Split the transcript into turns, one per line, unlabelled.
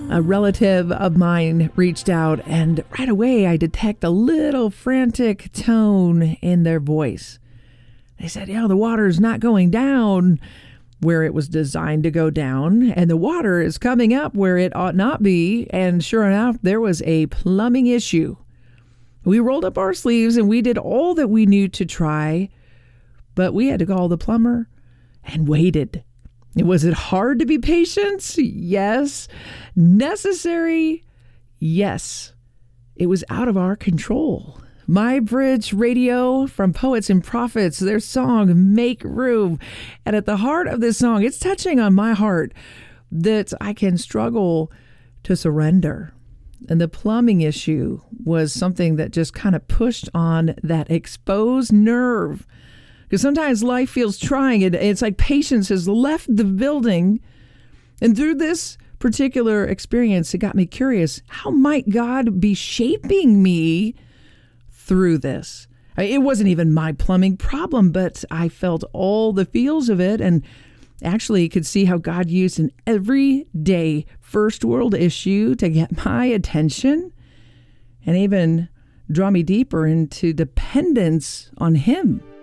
A relative of mine reached out, and right away I detect a little frantic tone in their voice. They said, the water is not going down where it was designed to go down, and the water is coming up where it ought not be. And sure enough, there was a plumbing issue. We rolled up our sleeves and we did all that we knew to try, but we had to call the plumber and waited. Was it hard to be patient? Yes. Necessary? Yes. It was out of our control. My Bridge Radio from Poets and Prophets, their song, Make Room. And at the heart of this song, it's touching on my heart that I can struggle to surrender. And the plumbing issue was something that just kind of pushed on that exposed nerve. Because sometimes life feels trying, and it's like patience has left the building. And through this particular experience, it got me curious, how might God be shaping me through this? It wasn't even my plumbing problem, but I felt all the feels of it and actually could see how God used an everyday first world issue to get my attention and even draw me deeper into dependence on Him.